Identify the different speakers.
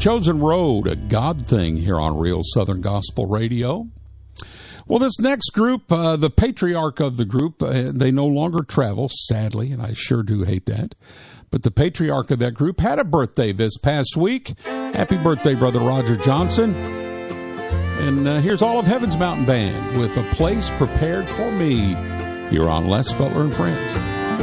Speaker 1: Chosen Road, a God thing here on Real Southern Gospel Radio. Well, this next group, the patriarch of the group, they no longer travel, sadly, and I sure do hate that. But the patriarch of that group had a birthday this past week. Happy birthday, Brother Roger Johnson. And here's all of Heaven's Mountain Band with A Place Prepared for Me here on Les Butler and Friends.